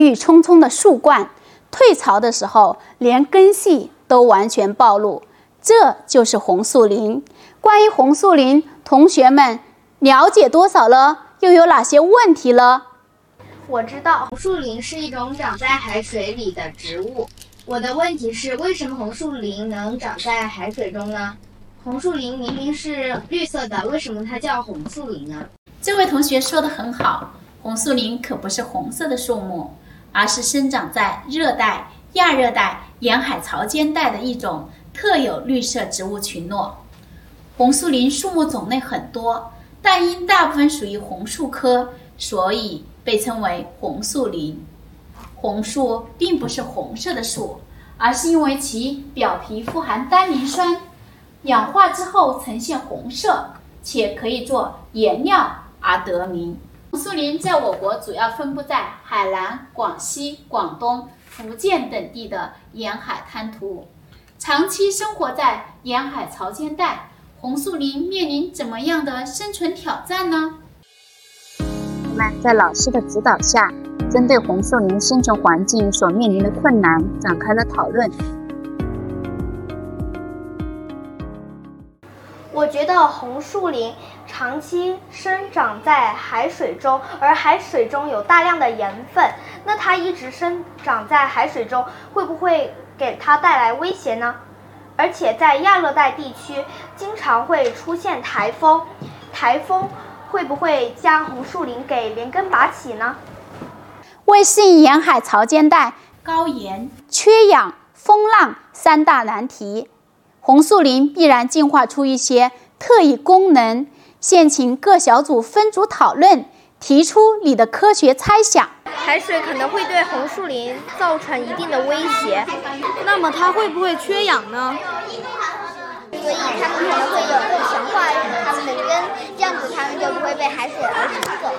郁葱葱的树冠，退潮的时候连根系都完全暴露，这就是红树林。关于红树林，同学们了解多少了？又有哪些问题了？ 我知道红树林是一种长在海水里的植物。我的问题是，为什么红树林能长在海水中呢？红树林明明是绿色的，为什么它叫红树林呢？ 这位同学说得很好，红树林可不是红色的树木，而是生长在热带、亚热带、沿海潮间带的一种特有绿色植物群落。红树林树木种类很多，但因大部分属于红树科，所以被称为红树林。红树并不是红色的树，而是因为其表皮富含单宁酸，氧化之后呈现红色，且可以做颜料而得名。红树林在我国主要分布在海南、广西、广东、福建等地的沿海滩涂。长期生活在沿海潮间带，红树林面临怎么样的生存挑战呢？ 我们在老师的指导下，针对红树林生存环境所面临的困难展开了讨论。 我觉得红树林长期生长在海水中，而海水中有大量的盐分，那它一直生长在海水中，会不会给它带来威胁呢？而且在亚热带地区经常会出现台风，台风会不会将红树林给连根拔起呢？ 为适应沿海潮间带高盐、缺氧、风浪三大难题，红树林必然进化出一些特异功能。现请各小组分组讨论，提出你的科学猜想。 海水可能会对红树林造成一定的威胁， 那么它会不会缺氧呢？ 所以它们可能会有更强化它们的根，这样子它们就不会被海水而阻塞。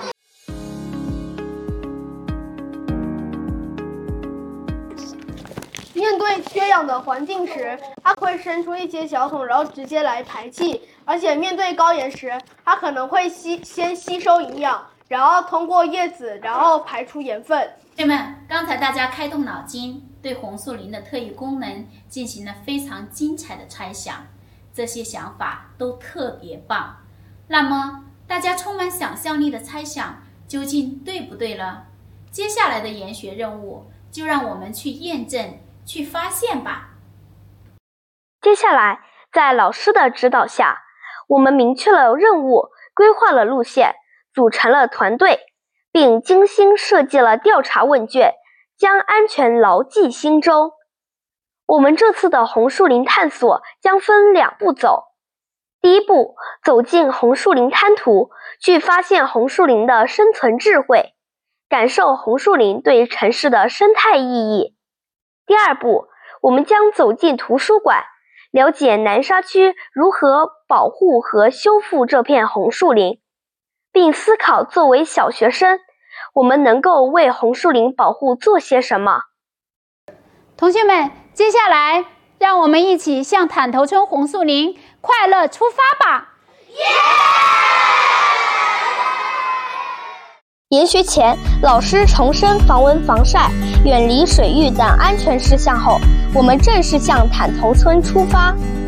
面对缺氧的环境时，它会伸出一些小孔，然后直接来排气。而且面对高盐时，它可能会先吸收营养，然后通过叶子，然后排出盐分。 同学们，刚才大家开动脑筋，对红树林的特异功能进行了非常精彩的猜想，这些想法都特别棒。那么，大家充满想象力的猜想究竟对不对了？接下来的研学任务就让我们去验证、去发现吧。 接下来，在老师的指导下，我们明确了任务，规划了路线，组成了团队，并精心设计了调查问卷，将安全牢记心中。我们这次的红树林探索将分2步走。第一步，走进红树林滩涂，去发现红树林的生存智慧，感受红树林对城市的生态意义。第二步，我们将走进图书馆，了解南沙区如何保护和修复这片红树林，并思考作为小学生，我们能够为红树林保护做些什么。 同学们，接下来让我们一起向坦头村红树林快乐出发吧！ 研学前，老师重申防蚊防晒、远离水域等安全事项后，我们正式向坦头村出发。